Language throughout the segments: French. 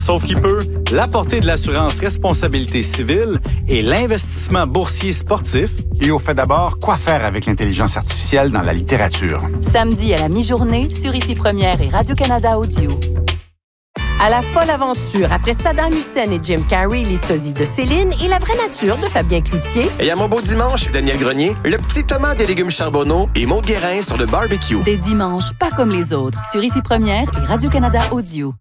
Sauf qu'il peut, la portée de l'assurance responsabilité civile et l'investissement boursier sportif. Et au fait d'abord, quoi faire avec l'intelligence artificielle dans la littérature? Samedi à la mi-journée sur Ici Première et Radio-Canada Audio. À la folle aventure, après Saddam Hussein et Jim Carrey, les sosies de Céline et la vraie nature de Fabien Cloutier. Et à mon beau dimanche, Daniel Grenier, le petit Thomas des légumes charbonneaux et Maud Guérin sur le barbecue. Des dimanches pas comme les autres sur Ici Première et Radio-Canada Audio.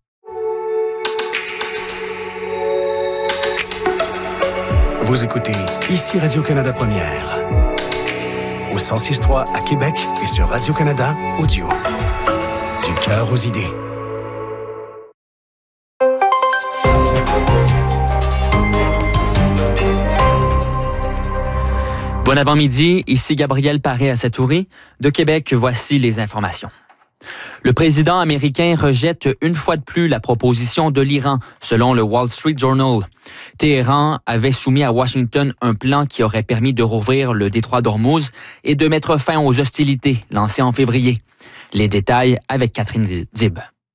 Vous écoutez Ici Radio-Canada Première. Au 106.3 à Québec et sur Radio-Canada Audio. Du cœur aux idées. Bon avant-midi, ici Gabriel Paré à Satouri. De Québec, voici les informations. Le président américain rejette une fois de plus la proposition de l'Iran, selon le Wall Street Journal. Téhéran avait soumis à Washington un plan qui aurait permis de rouvrir le détroit d'Ormuz et de mettre fin aux hostilités lancées en février. Les détails avec Catherine Dib.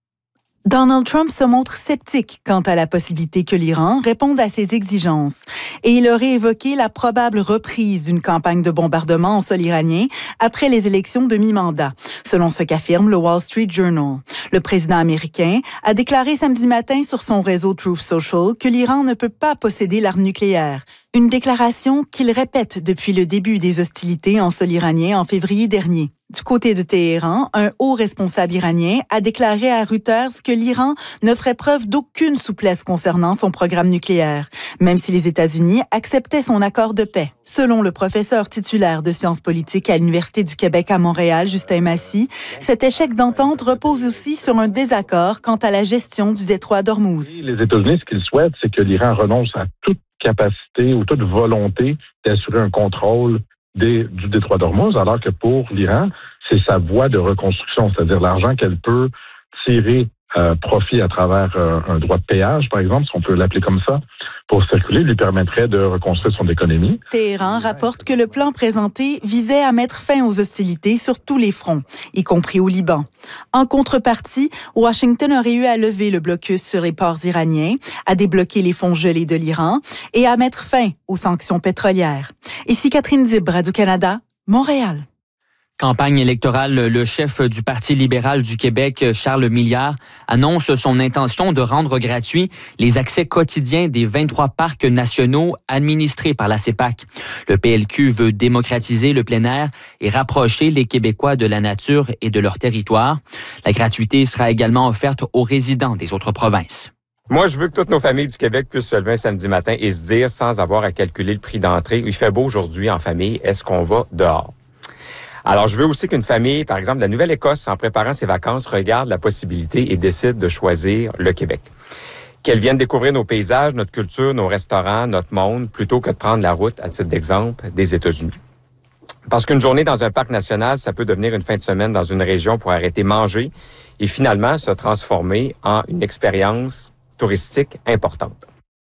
Donald Trump se montre sceptique quant à la possibilité que l'Iran réponde à ses exigences. Et il aurait évoqué la probable reprise d'une campagne de bombardement en sol iranien après les élections de mi-mandat, selon ce qu'affirme le Wall Street Journal. Le président américain a déclaré samedi matin sur son réseau Truth Social que l'Iran ne peut pas posséder l'arme nucléaire. Une déclaration qu'il répète depuis le début des hostilités en sol iranien en février dernier. Du côté de Téhéran, un haut responsable iranien a déclaré à Reuters que l'Iran ne ferait preuve d'aucune souplesse concernant son programme nucléaire, même si les États-Unis acceptaient son accord de paix. Selon le professeur titulaire de sciences politiques à l'Université du Québec à Montréal, Justin Massy, cet échec d'entente repose aussi sur un désaccord quant à la gestion du détroit d'Ormuz. Les États-Unis, ce qu'ils souhaitent, c'est que l'Iran renonce à toute capacité ou toute volonté d'assurer un contrôle du détroit d'Ormuz, alors que pour l'Iran, c'est sa voie de reconstruction, c'est-à-dire l'argent qu'elle peut tirer profit à travers un droit de péage, par exemple, si on peut l'appeler comme ça, pour circuler, lui permettrait de reconstruire son économie. Téhéran rapporte que le plan présenté visait à mettre fin aux hostilités sur tous les fronts, y compris au Liban. En contrepartie, Washington aurait eu à lever le blocus sur les ports iraniens, à débloquer les fonds gelés de l'Iran et à mettre fin aux sanctions pétrolières. Ici Catherine Dib, Radio-Canada, Montréal. Campagne électorale, le chef du Parti libéral du Québec, Charles Milliard, annonce son intention de rendre gratuits les accès quotidiens des 23 parcs nationaux administrés par la CEPAC. Le PLQ veut démocratiser le plein air et rapprocher les Québécois de la nature et de leur territoire. La gratuité sera également offerte aux résidents des autres provinces. Moi, je veux que toutes nos familles du Québec puissent se lever un samedi matin et se dire, sans avoir à calculer le prix d'entrée, il fait beau aujourd'hui en famille, est-ce qu'on va dehors? Alors, je veux aussi qu'une famille, par exemple, de la Nouvelle-Écosse, en préparant ses vacances, regarde la possibilité et décide de choisir le Québec. Qu'elle vienne découvrir nos paysages, notre culture, nos restaurants, notre monde, plutôt que de prendre la route, à titre d'exemple, des États-Unis. Parce qu'une journée dans un parc national, ça peut devenir une fin de semaine dans une région pour arrêter manger et finalement se transformer en une expérience touristique importante.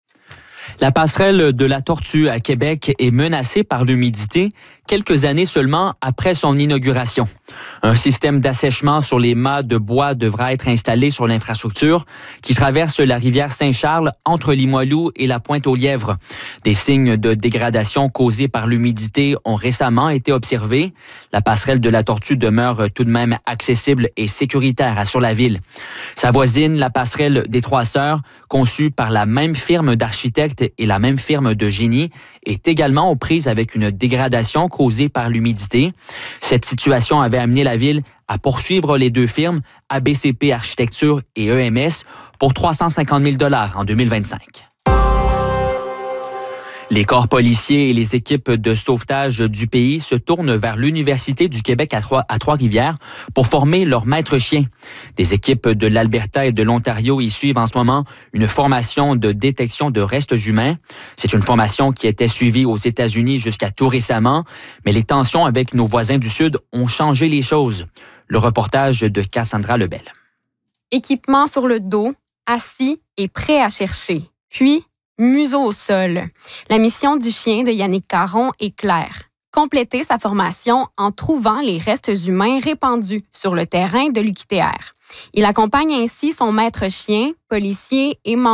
La passerelle de la Tortue à Québec est menacée par l'humidité quelques années seulement après son inauguration. Un système d'assèchement sur les mâts de bois devra être installé sur l'infrastructure qui traverse la rivière Saint-Charles entre Limoilou et la Pointe-aux-Lièvres. Des signes de dégradation causés par l'humidité ont récemment été observés. La passerelle de la Tortue demeure tout de même accessible et sécuritaire, assure la ville. Sa voisine, la passerelle des Trois Sœurs, conçue par la même firme d'architectes et la même firme de génie, est également aux prises avec une dégradation causée par l'humidité. Cette situation avait amené la ville à poursuivre les deux firmes, ABCP Architecture et EMS, pour 350 000 $ en 2025. Les corps policiers et les équipes de sauvetage du pays se tournent vers l'Université du Québec à Trois-Rivières pour former leurs maîtres chiens. Des équipes de l'Alberta et de l'Ontario y suivent en ce moment une formation de détection de restes humains. C'est une formation qui était suivie aux États-Unis jusqu'à tout récemment, mais les tensions avec nos voisins du Sud ont changé les choses. Le reportage de Cassandra Lebel. Équipement sur le dos, assis et prêt à chercher. Puis, museau au sol. La mission du chien de Yannick Caron est claire. Compléter sa formation en trouvant les restes humains répandus sur le terrain de l'UQTR. Il accompagne ainsi son maître chien, policier et